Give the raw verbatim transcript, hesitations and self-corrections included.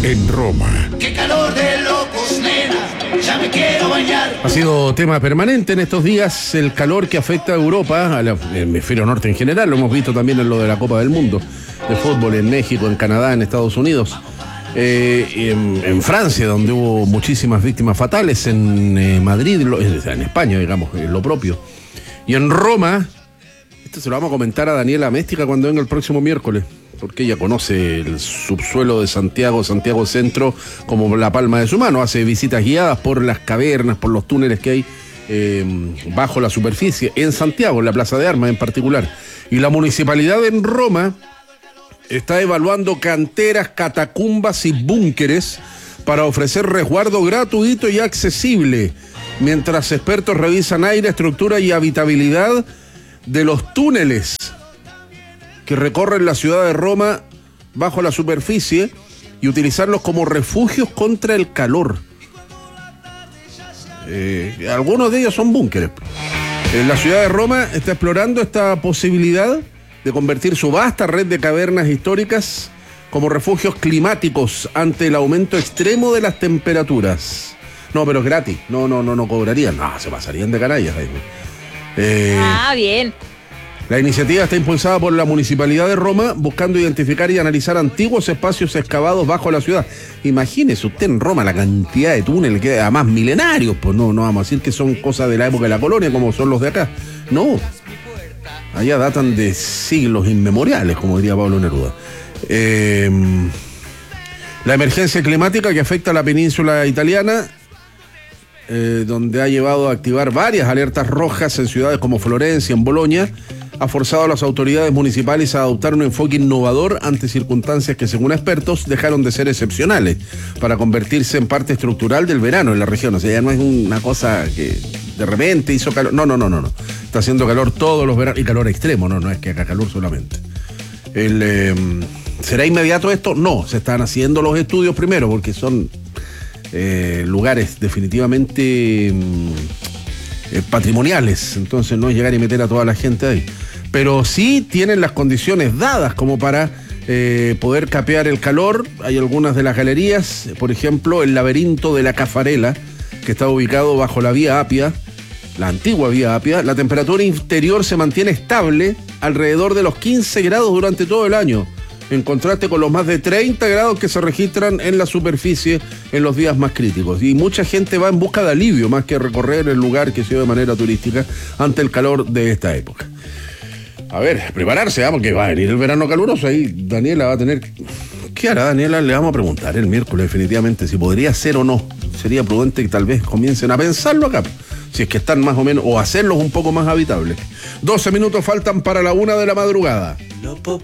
en Roma. ¡Qué calor de locos, nena! ¡Ya me quiero bañar! Ha sido tema permanente en estos días el calor que afecta a Europa, al hemisferio norte en general. Lo hemos visto también en lo de la Copa del Mundo de fútbol en México, en Canadá, en Estados Unidos. Eh, en, en Francia, donde hubo muchísimas víctimas fatales, en eh, Madrid, lo, en España, digamos, eh, lo propio. Y en Roma, esto se lo vamos a comentar a Daniela Méstica cuando venga el próximo miércoles, porque ella conoce el subsuelo de Santiago, Santiago Centro, como la palma de su mano. Hace visitas guiadas por las cavernas, por los túneles que hay eh, bajo la superficie, en Santiago, en la Plaza de Armas en particular. Y la municipalidad en Roma está evaluando canteras, catacumbas y búnkeres para ofrecer resguardo gratuito y accesible, mientras expertos revisan aire, estructura y habitabilidad de los túneles que recorren la ciudad de Roma bajo la superficie y utilizarlos como refugios contra el calor. Eh, algunos de ellos son búnkeres. Eh, la ciudad de Roma está explorando esta posibilidad de convertir su vasta red de cavernas históricas como refugios climáticos ante el aumento extremo de las temperaturas. No, pero es gratis. No, no, no, no cobrarían. No, se pasarían de canallas. Eh, ah, bien. La iniciativa está impulsada por la Municipalidad de Roma, buscando identificar y analizar antiguos espacios excavados bajo la ciudad. Imagínese usted en Roma la cantidad de túneles, que además milenarios, pues no, no vamos a decir que son cosas de la época de la colonia como son los de acá. No. Allá datan de siglos inmemoriales, como diría Pablo Neruda. Eh, la emergencia climática que afecta a la península italiana, eh, donde ha llevado a activar varias alertas rojas en ciudades como Florencia, en Bolonia, ha forzado a las autoridades municipales a adoptar un enfoque innovador ante circunstancias que, según expertos, dejaron de ser excepcionales para convertirse en parte estructural del verano en la región. O sea, ya no es una cosa que de repente hizo calor. No, no, no, no, no. Está haciendo calor todos los veranos, y calor extremo, no, no es que haga calor solamente. El, eh, ¿será inmediato esto? No, se están haciendo los estudios primero, porque son eh, lugares definitivamente eh, patrimoniales, entonces no es llegar y meter a toda la gente ahí. Pero sí tienen las condiciones dadas como para eh, poder capear el calor. Hay algunas de las galerías, por ejemplo, el laberinto de la Cafarela, que está ubicado bajo la vía Apia, la antigua vía Apia. La temperatura interior se mantiene estable alrededor de los quince grados durante todo el año, en contraste con los más de treinta grados que se registran en la superficie en los días más críticos. Y mucha gente va en busca de alivio, más que recorrer el lugar que se ve de manera turística ante el calor de esta época. A ver, prepararse, ¿eh? Porque va a venir el verano caluroso. Ahí Daniela va a tener... ¿Qué hará Daniela? Le vamos a preguntar el miércoles definitivamente si podría ser o no. Sería prudente que tal vez comiencen a pensarlo acá, si es que están más o menos, o hacerlos un poco más habitables. doce minutos faltan para la una de la madrugada.